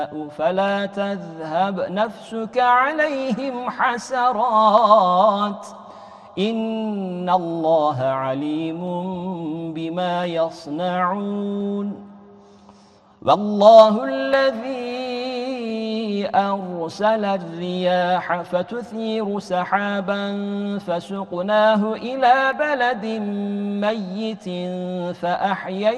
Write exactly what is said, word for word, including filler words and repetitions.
فلا تذهب نفسك عليهم حسرات إن الله عليم بما يصنعون والله الذي أرسل الرياح فتثير سحابا فسقناه إلى بلد ميت فأحيينا